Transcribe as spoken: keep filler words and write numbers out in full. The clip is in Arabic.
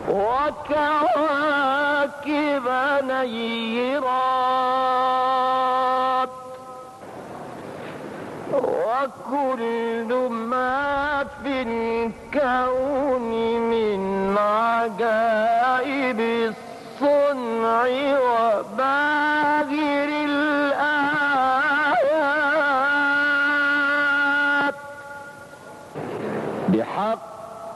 وكواكب نيرات، وكل ما في الكون من عجائب الصنع وباهر الآيات بحق